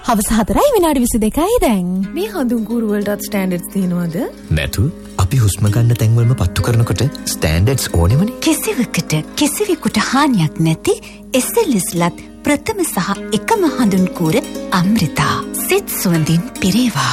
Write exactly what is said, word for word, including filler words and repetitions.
හවස හතරයි විනාඩි විසි දෙකයි දැන්. මේ හඳුන් කූරු වලටත් ස්ටෑන්ඩඩ්ස් තියෙනවද? නැතු. අපි හුස්ම ගන්න තැන් වලම පත්තු කරනකොට ස්ටෑන්ඩඩ්ස් ඕනෙමනේ. කිසිවකට කිසිවෙකුට හානියක් නැති එස් එල් එස් ලත් ප්‍රථම සහ එකම හඳුන් කූර අමෘතා. සිත් සුවඳින් පිරේවා.